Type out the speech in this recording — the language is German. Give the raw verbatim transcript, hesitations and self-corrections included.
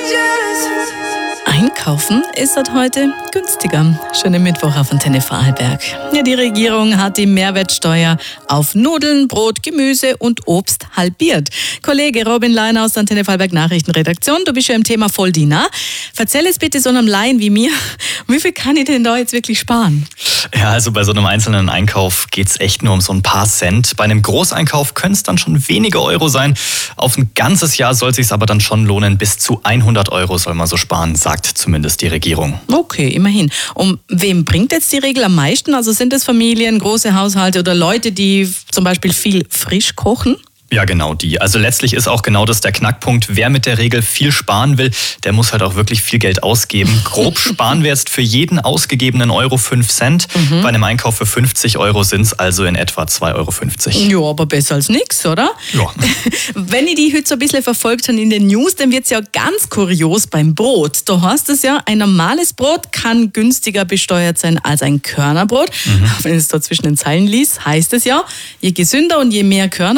Einkaufen ist seit heute günstiger. Schönen Mittwoch auf Antenne Vorarlberg. Ja, die Regierung hat die Mehrwertsteuer auf Nudeln, Brot, Gemüse und Obst halbiert. Kollege Robin Leiner aus der Antenne Vorarlberg Nachrichtenredaktion, du bist ja im Thema voll die nah. Erzähl es bitte so einem Laien wie mir, wie viel kann ich denn da jetzt wirklich sparen? Ja, also bei so einem einzelnen Einkauf geht's echt nur um so ein paar Cent. Bei einem Großeinkauf können es dann schon wenige Euro sein. Auf ein ganzes Jahr soll es sich aber dann schon lohnen. Bis zu hundert Euro soll man so sparen, sagt zumindest die Regierung. Okay, immerhin. Um wem bringt jetzt die Regel am meisten? Also sind es Familien, große Haushalte oder Leute, die zum Beispiel viel frisch kochen? Ja, genau die. Also letztlich ist auch genau das der Knackpunkt. Wer mit der Regel viel sparen will, der muss halt auch wirklich viel Geld ausgeben. Grob sparen wir jetzt für jeden ausgegebenen Euro fünf Cent. Mhm. Bei einem Einkauf für fünfzig Euro sind es also in etwa zwei Euro fünfzig. Ja, aber besser als nichts, oder? Ja. Wenn ich die heute so ein bisschen verfolgt habe in den News, dann wird es ja ganz kurios beim Brot. Da heißt es ja, ein normales Brot kann günstiger besteuert sein als ein Körnerbrot. Mhm. Wenn es da zwischen den Zeilen liest, heißt es ja, je gesünder und je mehr Körner